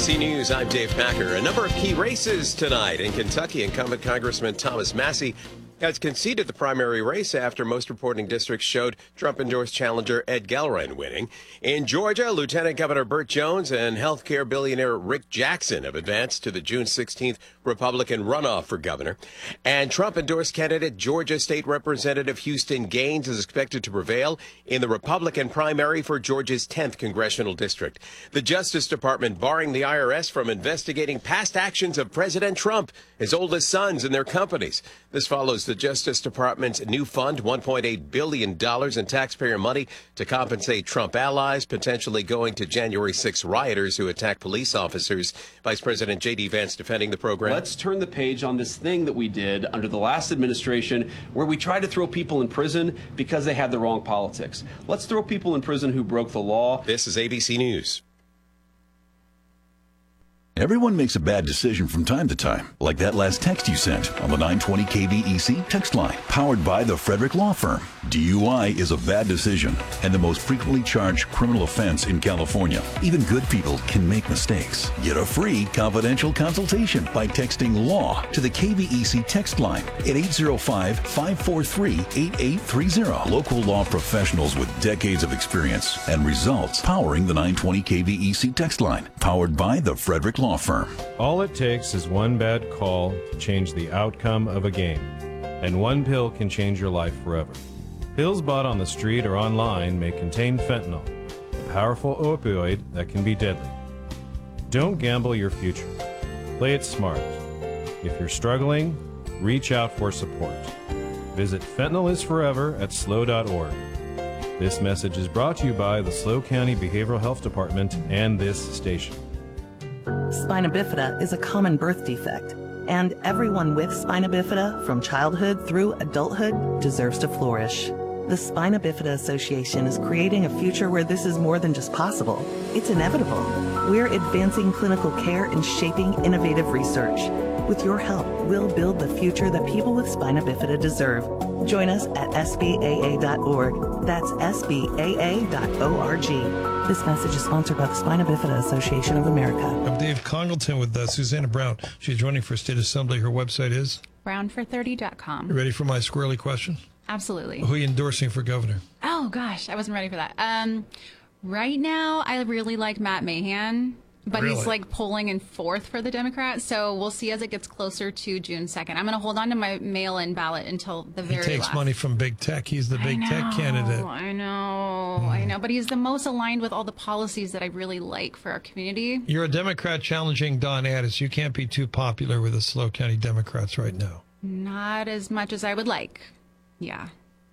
ABC News, I'm Dave Packer. A number of key races tonight in Kentucky. Incumbent Congressman Thomas Massie has conceded the primary race after most reporting districts showed Trump-endorsed challenger Ed Gellrein winning. In Georgia, Lieutenant Governor Burt Jones and healthcare billionaire Rick Jackson have advanced to the June 16th Republican runoff for governor. And Trump-endorsed candidate Georgia State Representative Houston Gaines is expected to prevail in the Republican primary for Georgia's 10th congressional district. The Justice Department barring the IRS from investigating past actions of President Trump, his oldest sons, and their companies. This follows the Justice Department's new fund, $1.8 billion in taxpayer money to compensate Trump allies, potentially going to January 6 rioters who attacked police officers. Vice President J.D. Vance defending the program. Let's turn the page on this thing that we did under the last administration where we tried to throw people in prison because they had the wrong politics. Let's throw people in prison who broke the law. This is ABC News. Everyone makes a bad decision from time to time, like that last text you sent on the 920 KVEC text line, powered by the Frederick Law Firm. DUI is a bad decision and the most frequently charged criminal offense in California. Even good people can make mistakes. Get a free confidential consultation by texting LAW to the KVEC text line at 805-543-8830. Local law professionals with decades of experience and results powering the 920 KVEC text line, powered by the Frederick Law Firm. All it takes is one bad call to change the outcome of a game, and one pill can change your life forever. Pills bought on the street or online may contain fentanyl, a powerful opioid that can be deadly. Don't gamble your future. Play it smart. If you're struggling, reach out for support. Visit fentanylisforever at SLO.org. This message is brought to you by the SLO County Behavioral Health Department and this station. Spina bifida is a common birth defect, and everyone with spina bifida from childhood through adulthood deserves to flourish. The Spina Bifida Association is creating a future where this is more than just possible. It's inevitable. We're advancing clinical care and shaping innovative research. With your help, we'll build the future that people with spina bifida deserve. Join us at SBAA.org. That's SBAA.org. This message is sponsored by the Spina Bifida Association of America. I'm Dave Congleton with Susanna Brown. She's running for State Assembly. Her website is? brownfor30.com. You ready for my squirrely question? Absolutely. Who are you endorsing for governor? Oh, gosh. I wasn't ready for that. Right now, I really like Matt Mahan, but Really? he's like polling in fourth for the Democrats. So we'll see as it gets closer to June 2nd. I'm going to hold on to my mail-in ballot until the very last. He takes money from big tech. He's the big tech candidate. I know. But he's the most aligned with all the policies that I really like for our community. You're a Democrat challenging Don Addis. You can't be too popular with the SLO County Democrats right now. Not as much as I would like. Yeah.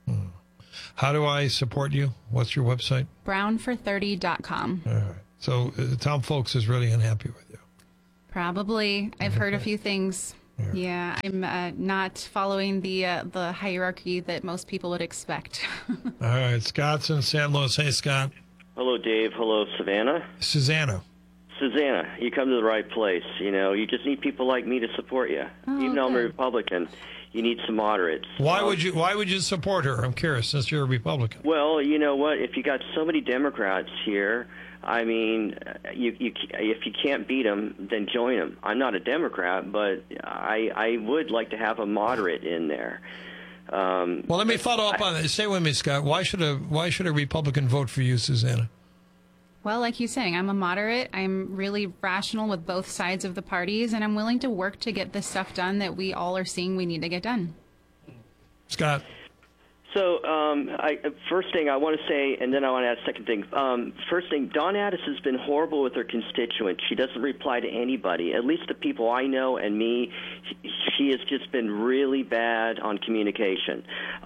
How do I support you? What's your website? brownfor30.com. All right. So Tom Folks is really unhappy with you. Probably. I've heard a few things. Yeah, I'm not following the hierarchy that most people would expect. All right. Scott's in San Luis. Hey, Scott. Hello, Dave. Hello, Savannah. Susanna, you come to the right place. You know, you just need people like me to support you. Even though I'm a Republican, you need some moderates. Why would you support her? I'm curious, since you're a Republican. Well, you know what? If you got so many Democrats here, I mean, if you can't beat them, then join them. I'm not a Democrat, but I would like to have a moderate in there. Well, let me follow up on that. Stay with me, Scott. Why should a Republican vote for you, Susanna? Well, like you're saying, I'm a moderate. I'm really rational with both sides of the parties, and I'm willing to work to get the stuff done that we all are seeing we need to get done. Scott. So, first thing I want to say, and then I want to add a second thing. First thing, Dawn Addis has been horrible with her constituents. She doesn't reply to anybody. At least the people I know and me, she has just been really bad on communication.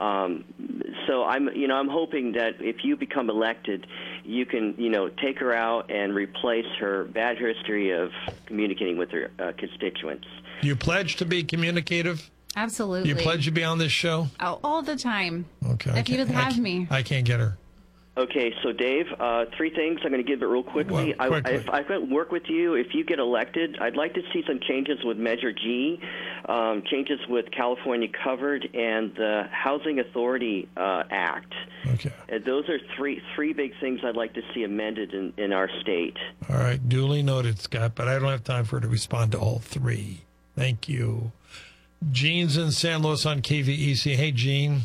So I'm hoping that if you become elected, you can, take her out and replace her bad history of communicating with her constituents. You pledge to be communicative? Absolutely. You pledge to be on this show? Oh, all the time. Okay. If you would have me. I can't get her. Okay, so Dave, 3 things. I'm going to give it real quickly. Well, if I could work with you, if you get elected, I'd like to see some changes with Measure G, changes with California Covered, and the Housing Authority Act. Okay. And those are three big things I'd like to see amended in our state. All right, duly noted, Scott, but I don't have time for her to respond to all 3. Thank you. Gene's in San Luis on KVEC. Hey, Gene.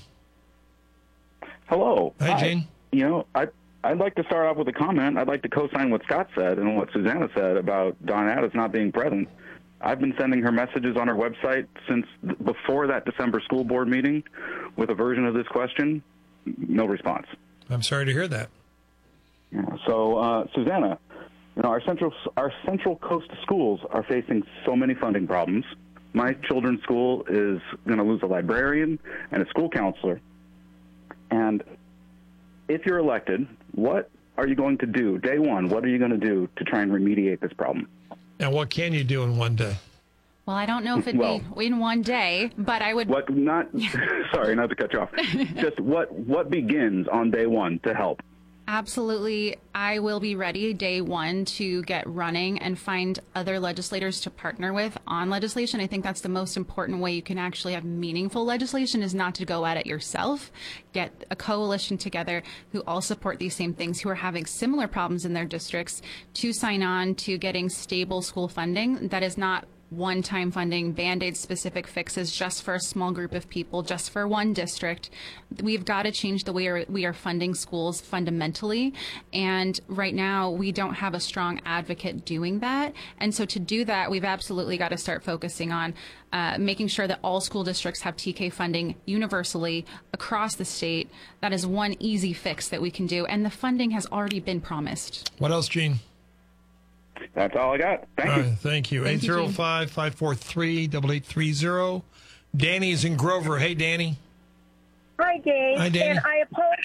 Hello. Hi, Hi. Gene. You know, I'd like to start off with a comment. I'd like to co-sign what Scott said and what Susanna said about Dawn Addis not being present. I've been sending her messages on her website since before that December school board meeting with a version of this question. No response. I'm sorry to hear that. Yeah, so, Susanna, you know, our Central Coast schools are facing so many funding problems. My children's school is going to lose a librarian and a school counselor. And if you're elected, what are you going to do? Day one, what are you going to do to try and remediate this problem? And what can you do in one day? Well, I don't know if it'd be in one day, but I would. Sorry, not to cut you off. Just what begins on day one to help? Absolutely. I will be ready day one to get running and find other legislators to partner with on legislation. I think that's the most important way you can actually have meaningful legislation is not to go at it yourself. Get a coalition together who all support these same things, who are having similar problems in their districts, to sign on to getting stable school funding that is not one-time funding, Band-Aid specific fixes just for a small group of people, just for one district. We've got to change the way we are funding schools fundamentally. And right now, we don't have a strong advocate doing that. And so to do that, we've absolutely got to start focusing on making sure that all school districts have TK funding universally across the state. That is one easy fix that we can do. And the funding has already been promised. What else, Gene? That's all I got. Thank you. Thank you. 805-543-8830. Danny's in Grover. Hey, Danny. Hi, Dave. Hi, Danny. And I apologize.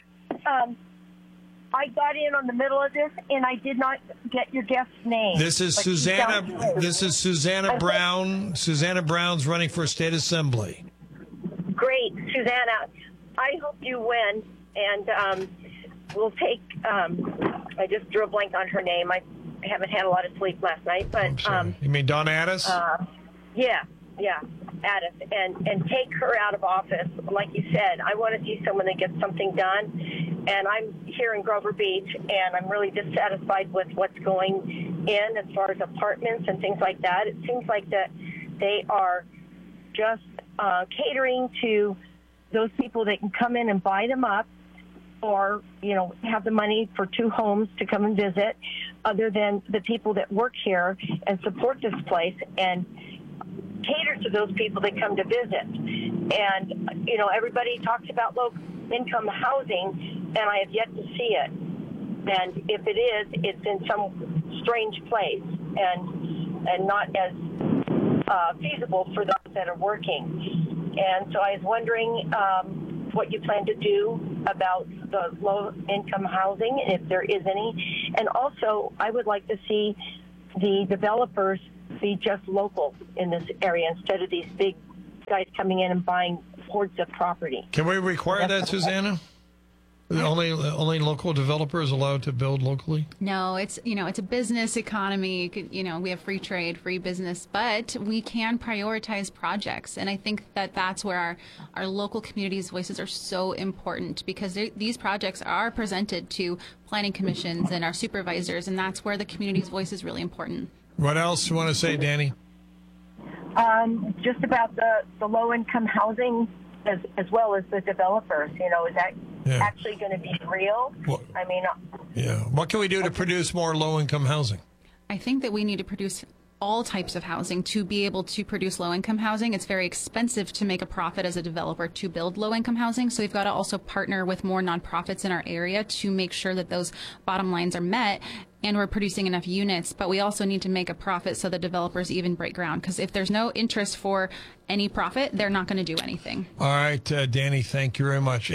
I got in on the middle of this, and I did not get your guest's name. This is Susanna. This is Susanna Brown. Susanna Brown's running for state assembly. Great, Susanna. I hope you win, and we'll take. I just drew a blank on her name. I haven't had a lot of sleep last night, but you mean Dawn Addis? Yeah, Addis, and take her out of office. Like you said, I want to see someone that gets something done. And I'm here in Grover Beach, and I'm really dissatisfied with what's going in as far as apartments and things like that. It seems like that they are just catering to those people that can come in and buy them up, or, you know, have the money for 2 homes to come and visit, other than the people that work here and support this place and cater to those people that come to visit. And, you know, everybody talks about low-income housing, and I have yet to see it. And if it is, it's in some strange place and not as feasible for those that are working. And so I was wondering what you plan to do about the low-income housing, if there is any. And also, I would like to see the developers be just local in this area instead of these big guys coming in and buying hordes of property. Can we require that, Susanna? Only local developers allowed to build locally? No, it's a business economy. We have free trade, free business, but we can prioritize projects. And I think that's where our local communities' voices are so important, because these projects are presented to planning commissions and our supervisors, and that's where the community's voice is really important. What else you want to say, Danny? Just about the low-income housing as well as the developers. Is that actually going to be real? What can we do to produce more low-income housing? I think that we need to produce all types of housing to be able to produce low-income housing. It's very expensive to make a profit as a developer to build low-income housing, so we've got to also partner with more nonprofits in our area to make sure that those bottom lines are met and we're producing enough units. But we also need to make a profit so the developers even break ground, because if there's no interest for any profit, they're not going to do anything. All right, Danny, thank you very much.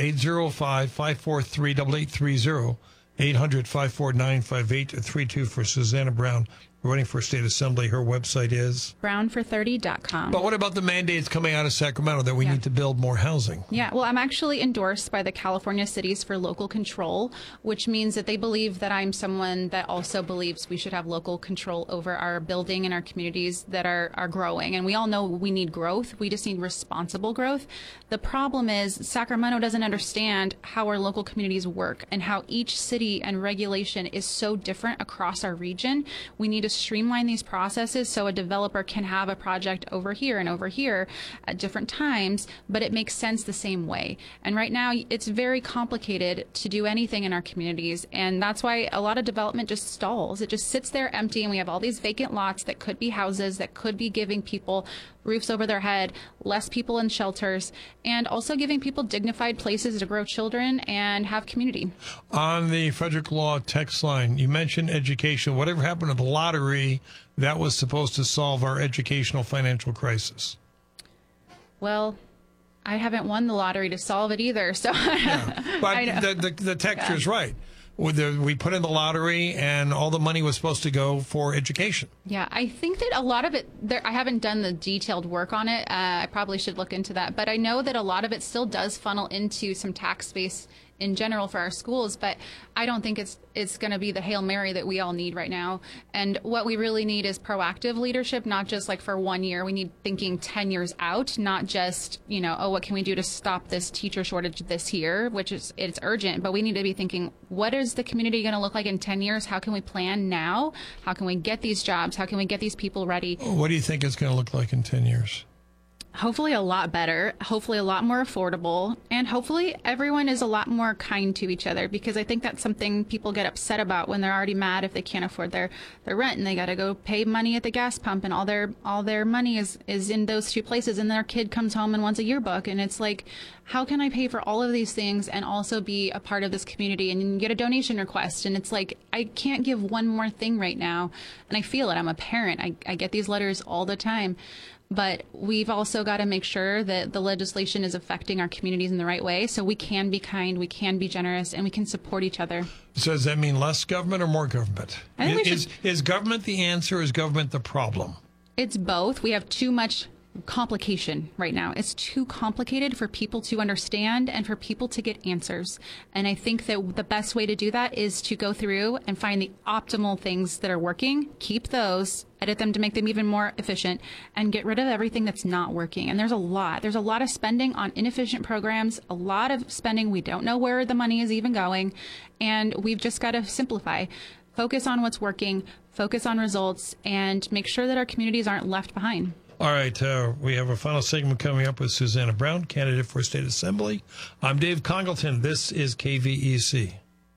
805-543-8830. 800-549-5832 for Susanna Brown running for state assembly. Her website is brownfor30.com. But what about the mandates coming out of Sacramento that we need to build more housing? Yeah, well, I'm actually endorsed by the California Cities for Local Control, which means that they believe that I'm someone that also believes we should have local control over our building and our communities that are growing. And we all know we need growth. We just need responsible growth. The problem is Sacramento doesn't understand how our local communities work and how each city and regulation is so different across our region. We need to streamline these processes so a developer can have a project over here and over here at different times, but it makes sense the same way. And right now, it's very complicated to do anything in our communities, and that's why a lot of development just stalls. It just sits there empty, and we have all these vacant lots that could be houses, that could be giving people roofs over their head, less people in shelters, and also giving people dignified places to grow children and have community. On the Frederick Law text line, you mentioned education. Whatever happened to the lottery that was supposed to solve our educational financial crisis? Well, I haven't won the lottery to solve it either, so But the texture is right. We put in the lottery, and all the money was supposed to go for education. Yeah, I think that a lot of it, I haven't done the detailed work on it. I probably should look into that. But I know that a lot of it still does funnel into some tax space in general for our schools, but I don't think it's going to be the Hail Mary that we all need right now. And what we really need is proactive leadership, not just like for 1 year. We need thinking 10 years out, not just, what can we do to stop this teacher shortage this year, which it's urgent, but we need to be thinking, what is the community going to look like in 10 years? How can we plan now? How can we get these jobs? How can we get these people ready? What do you think it's going to look like in 10 years? Hopefully a lot better, hopefully a lot more affordable, and hopefully everyone is a lot more kind to each other, because I think that's something people get upset about when they're already mad if they can't afford their rent and they got to go pay money at the gas pump, and all their money is in those two places, and their kid comes home and wants a yearbook, and it's like, how can I pay for all of these things and also be a part of this community? And you get a donation request, and it's like, I can't give one more thing right now, and I feel it. I'm a parent. I get these letters all the time. But we've also got to make sure that the legislation is affecting our communities in the right way, so we can be kind, we can be generous, and we can support each other. So does that mean less government or more government? I think is government the answer, or is government the problem? It's both. We have too much complication right now. It's too complicated for people to understand and for people to get answers. And I think that the best way to do that is to go through and find the optimal things that are working, keep those, edit them to make them even more efficient, and get rid of everything that's not working. And there's a lot of spending on inefficient programs, a lot of spending. We don't know where the money is even going. And we've just got to simplify. Focus on what's working, focus on results, and make sure that our communities aren't left behind. All right, we have a final segment coming up with Susanna Brown, candidate for State Assembly. I'm Dave Congleton. This is KVEC.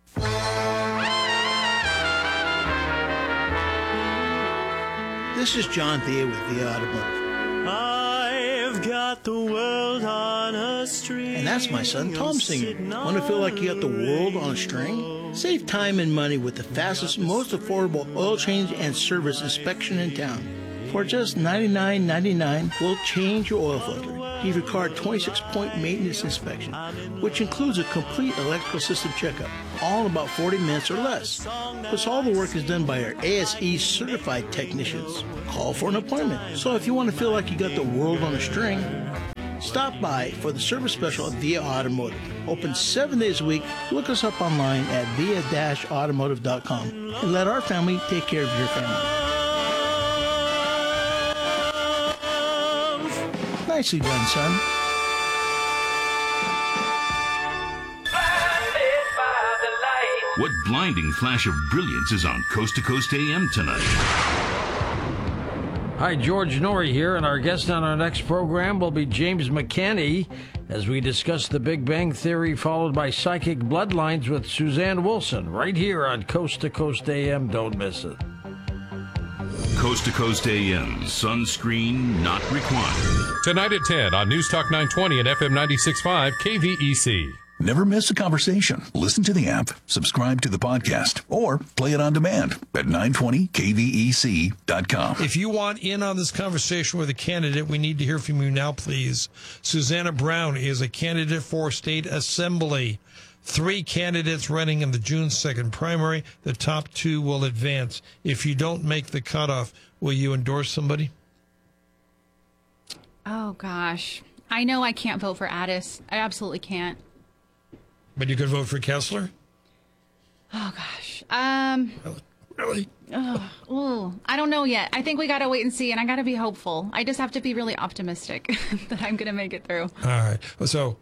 This is John Thea with Thea Automotive. I've got the world on a string. And that's my son Tom singing. Want to feel like you got the world on a string? Save time and money with the fastest, most affordable oil change and service inspection in town. For just $99.99, we'll change your oil filter, give your car a 26-point maintenance inspection, which includes a complete electrical system checkup, all in about 40 minutes or less. Plus, all the work is done by our ASE certified technicians. Call for an appointment. So if you want to feel like you got the world on a string, stop by for the service special at Via Automotive. Open 7 days a week. Look us up online at via-automotive.com and let our family take care of your family. Nicely done, son. What blinding flash of brilliance is on Coast to Coast AM tonight? Hi, George Norrie here, and our guest on our next program will be James McCanney as we discuss the Big Bang Theory, followed by Psychic Bloodlines with Suzanne Wilson, right here on Coast to Coast AM. Don't miss it. Coast to Coast AM, sunscreen not required. Tonight at 10 on News Talk 920 and FM 96.5 KVEC. Never miss a conversation. Listen to the app, subscribe to the podcast, or play it on demand at 920kvec.com. If you want in on this conversation with a candidate, we need to hear from you now, please. Susanna Brown is a candidate for State Assembly. 3 candidates running in the June 2nd primary. The top 2 will advance. If you don't make the cutoff, will you endorse somebody? Oh, gosh. I know I can't vote for Addis. I absolutely can't. But you could vote for Kessler? Oh, gosh. Really? I don't know yet. I think we got to wait and see, and I got to be hopeful. I just have to be really optimistic that I'm going to make it through. All right. So,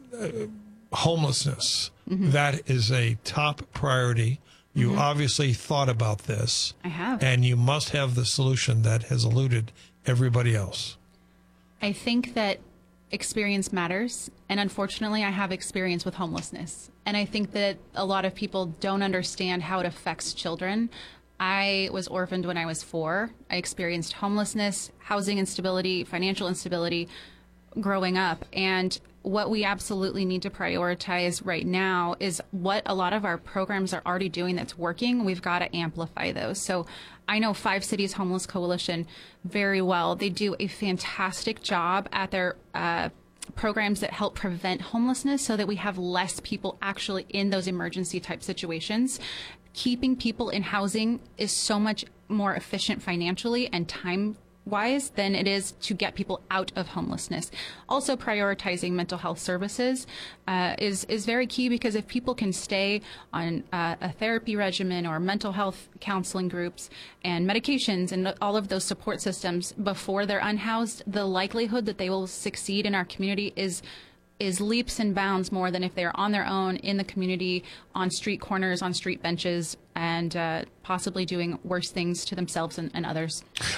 homelessness, that is a top priority. You obviously thought about this. I have. And you must have the solution that has eluded everybody else. I think that experience matters, and unfortunately I have experience with homelessness, and I think that a lot of people don't understand how it affects children. I was orphaned when I was 4. I experienced homelessness, housing instability, financial instability growing up, and what we absolutely need to prioritize right now is what a lot of our programs are already doing that's working. We've got to amplify those. So I know 5 Cities Homeless Coalition very well. They do a fantastic job at their programs that help prevent homelessness so that we have less people actually in those emergency type situations. Keeping people in housing is so much more efficient financially and time-wise than it is to get people out of homelessness. Also, prioritizing mental health services is very key, because if people can stay on a therapy regimen or mental health counseling groups and medications and all of those support systems before they're unhoused, the likelihood that they will succeed in our community is leaps and bounds more than if they're on their own in the community, on street corners, on street benches, and possibly doing worse things to themselves and others.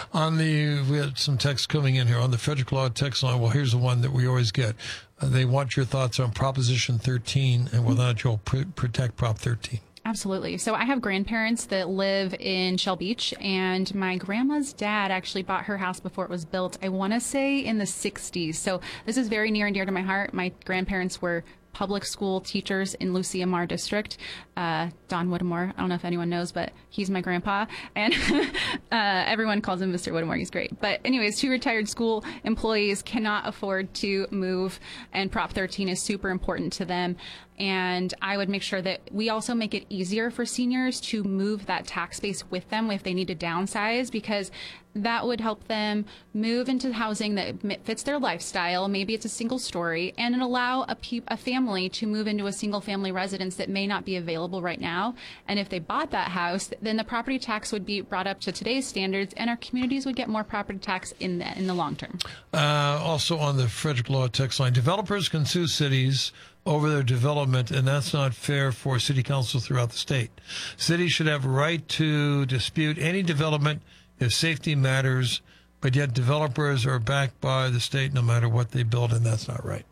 We had some text coming in here on the Frederick Law text line. Well, here's the one that we always get. They want your thoughts on Proposition 13 and whether or not you'll protect Prop 13. Absolutely. So I have grandparents that live in Shell Beach, and my grandma's dad actually bought her house before it was built, I want to say in the 60s. So this is very near and dear to my heart. My grandparents were public school teachers in Lucia Mar District. Don Whittemore, I don't know if anyone knows, but he's my grandpa, and everyone calls him Mr. Whittemore. He's great. But anyways, 2 retired school employees cannot afford to move, and Prop 13 is super important to them. And I would make sure that we also make it easier for seniors to move that tax base with them if they need to downsize, because that would help them move into housing that fits their lifestyle. Maybe it's a single story, and it allow a family to move into a single family residence that may not be available right now. And if they bought that house, then the property tax would be brought up to today's standards, and our communities would get more property tax in the long term. Also on the Frederick Law text line, developers can sue cities over their development, and that's not fair for city councils throughout the state. Cities should have a right to dispute any development if safety matters, but yet developers are backed by the state no matter what they build, and that's not right.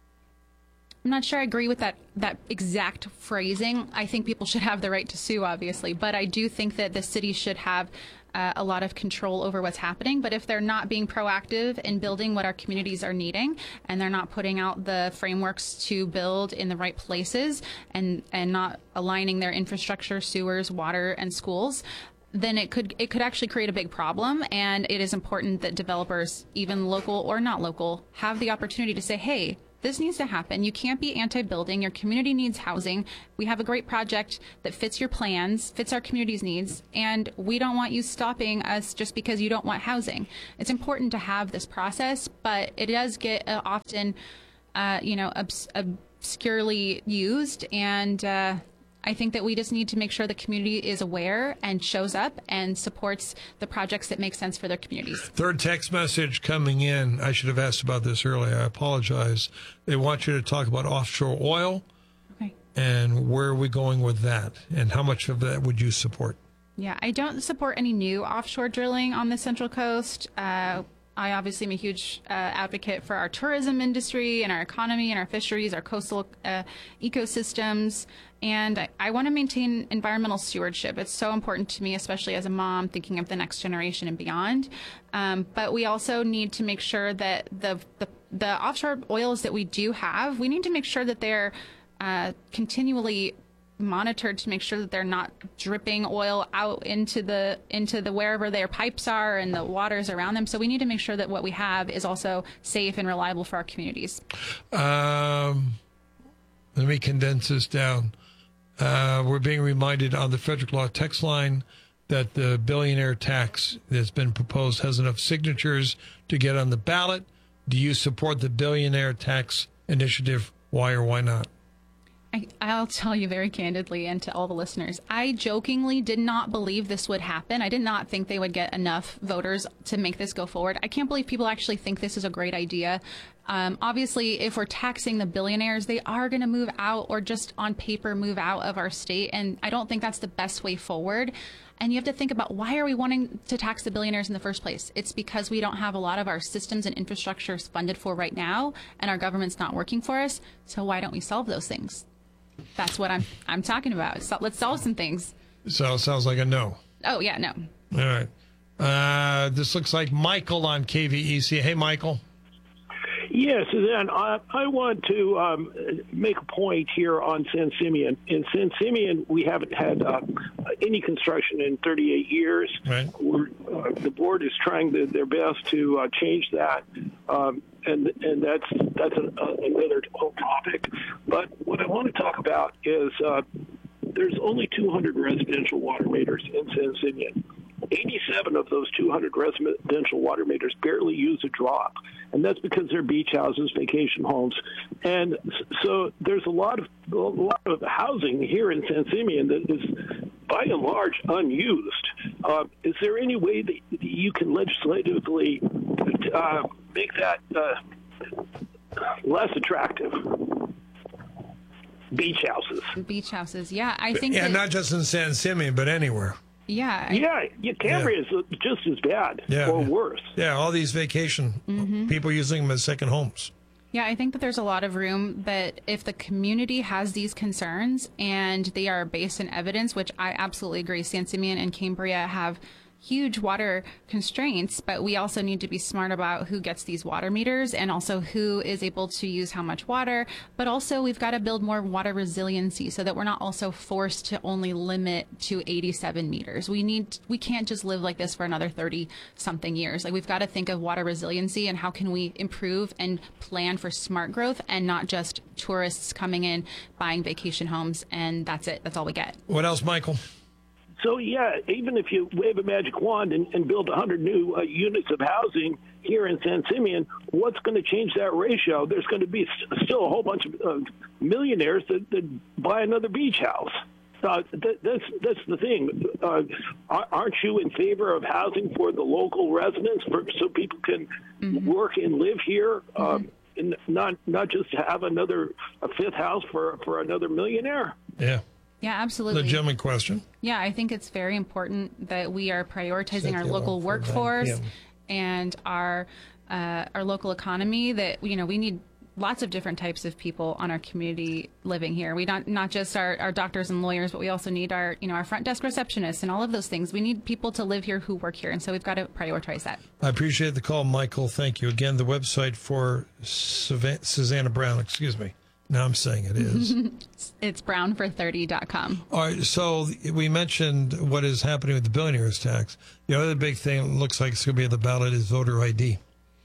I'm not sure I agree with that exact phrasing. I think people should have the right to sue, obviously, but I do think that the city should have a lot of control over what's happening. But if they're not being proactive in building what our communities are needing, and they're not putting out the frameworks to build in the right places, and not aligning their infrastructure, sewers, water, and schools, then it could actually create a big problem. And it is important that developers, even local or not local, have the opportunity to say, hey, this needs to happen. You can't be anti-building. Your community needs housing. We have a great project that fits your plans, fits our community's needs, and we don't want you stopping us just because you don't want housing. It's important to have this process, but it does get often, obscurely used, and I think that we just need to make sure the community is aware and shows up and supports the projects that make sense for their communities. Third text message coming in. I should have asked about this earlier. I apologize. They want you to talk about offshore oil. Okay. And where are we going with that? And how much of that would you support? Yeah, I don't support any new offshore drilling on the Central Coast. I obviously am a huge advocate for our tourism industry and our economy and our fisheries, our coastal ecosystems. And I want to maintain environmental stewardship. It's so important to me, especially as a mom, thinking of the next generation and beyond. But we also need to make sure that the offshore oils that we do have, we need to make sure that they're continually monitored to make sure that they're not dripping oil out into the wherever their pipes are and the waters around them. So we need to make sure that what we have is also safe and reliable for our communities. Let me condense this down. We're being reminded on the Frederick Law text line that the billionaire tax that's been proposed has enough signatures to get on the ballot. Do you support the billionaire tax initiative? Why or why not? I'll tell you very candidly, and to all the listeners, I jokingly did not believe this would happen. I did not think they would get enough voters to make this go forward. I can't believe people actually think this is a great idea. Obviously, if we're taxing the billionaires, they are going to move out, or just on paper move out of our state. And I don't think that's the best way forward. And you have to think about, why are we wanting to tax the billionaires in the first place? It's because we don't have a lot of our systems and infrastructure funded for right now, and our government's not working for us. So why don't we solve those things? That's what I'm talking about. So let's solve some things. So it sounds like a no. Oh, yeah, no. All right. This looks like Michael on KVEC. Hey, Michael. Yes, Suzanne, I want to make a point here on San Simeon. In San Simeon, we haven't had any construction in 38 years. Right. The board is trying their best to change that, and that's another whole topic. But what I want to talk about is there's only 200 residential water meters in San Simeon. 87 of those 200 residential water meters barely use a drop, and that's because they're beach houses, vacation homes, and so there's a lot of housing here in San Simeon that is, by and large, unused. Is there any way that you can legislatively make that less attractive? Beach houses, yeah. I think not just in San Simeon, but anywhere. Yeah, Cambria is just as bad or worse. Yeah, all these vacation people using them as second homes. Yeah, I think that there's a lot of room that if the community has these concerns and they are based in evidence, which I absolutely agree, San Simeon and Cambria have huge water constraints, but we also need to be smart about who gets these water meters and also who is able to use how much water. But also we've got to build more water resiliency so that we're not also forced to only limit to 87 meters. We can't just live like this for another 30 something years. Like, we've got to think of water resiliency and how can we improve and plan for smart growth and not just tourists coming in, buying vacation homes, and that's it. That's all we get. What else, Michael? So, yeah, even if you wave a magic wand and build 100 new units of housing here in San Simeon, what's going to change that ratio? There's going to be still a whole bunch of millionaires that buy another beach house. That's the thing. Aren't you in favor of housing for the local residents so people can work and live here? And not just have a fifth house for another millionaire? Yeah. Yeah, absolutely. Legitimate question. Yeah, I think it's very important that we are prioritizing our local workforce and our local economy. That we need lots of different types of people on our community living here. We not just our doctors and lawyers, but we also need our front desk receptionists and all of those things. We need people to live here who work here, and so we've got to prioritize that. I appreciate the call, Michael. Thank you. Again, the website for Susanna Brown, excuse me. Now I'm saying it is. It's brownfor30.com. All right, so we mentioned what is happening with the billionaires tax. The other big thing that looks like it's going to be on the ballot is voter ID.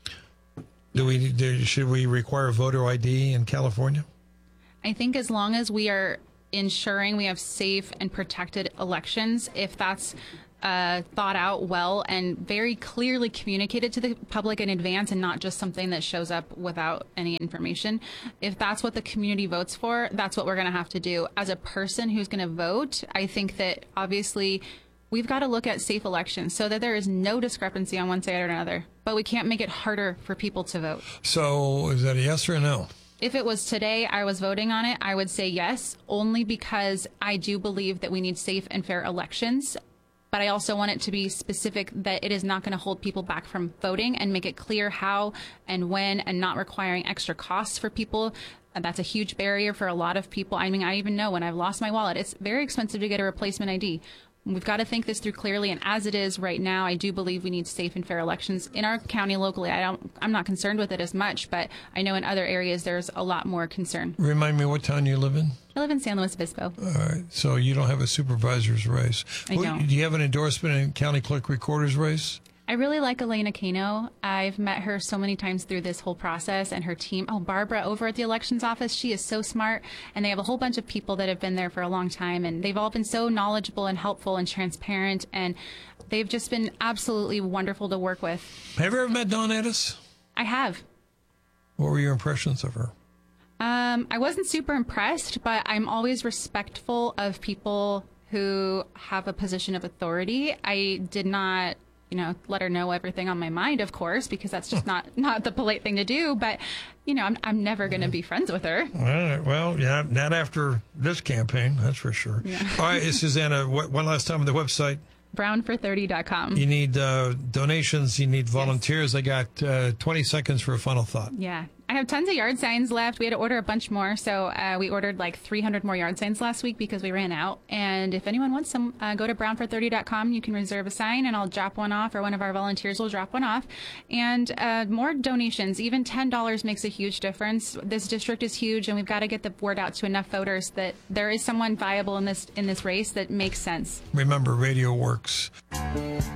Should we require voter ID in California? I think as long as we are ensuring we have safe and protected elections, if that's thought out well and very clearly communicated to the public in advance and not just something that shows up without any information. If that's what the community votes for, that's what we're going to have to do. As a person who's going to vote, I think that obviously we've got to look at safe elections so that there is no discrepancy on one side or another, but we can't make it harder for people to vote. So is that a yes or a no? If it was today, I was voting on it, I would say yes, only because I do believe that we need safe and fair elections. But I also want it to be specific that it is not going to hold people back from voting and make it clear how and when and not requiring extra costs for people. And that's a huge barrier for a lot of people. I mean, I even know when I've lost my wallet, it's very expensive to get a replacement ID. We've got to think this through clearly. And as it is right now, I do believe we need safe and fair elections in our county locally. I'm not concerned with it as much, but I know in other areas there's a lot more concern. Remind me what town you live in? I live in San Luis Obispo. All right. So you don't have a supervisor's race. I don't. Do you have an endorsement in county clerk recorder's race? I really like Elena Cano. I've met her so many times through this whole process, and her team. Oh, Barbara over at the elections office, she is so smart, and they have a whole bunch of people that have been there for a long time, and they've all been so knowledgeable and helpful and transparent, and they've just been absolutely wonderful to work with. Have you ever met Dawn Addis? I have. What were your impressions of her? I wasn't super impressed, but I'm always respectful of people who have a position of authority. I did not, let her know everything on my mind, of course, because that's just not the polite thing to do. But, I'm never going to be friends with her. All right. Well, yeah, not after this campaign, that's for sure. Yeah. All right, Susanna, one last time on the website. brownfor30.com. You need donations. You need volunteers. I got 20 seconds for a final thought. Yeah. I have tons of yard signs left. We had to order a bunch more, so we ordered like 300 more yard signs last week because we ran out. And if anyone wants some, go to brownfor30.com. You can reserve a sign, and I'll drop one off, or one of our volunteers will drop one off. And more donations. Even $10 makes a huge difference. This district is huge, and we've got to get the word out to enough voters that there is someone viable in this race that makes sense. Remember, radio works.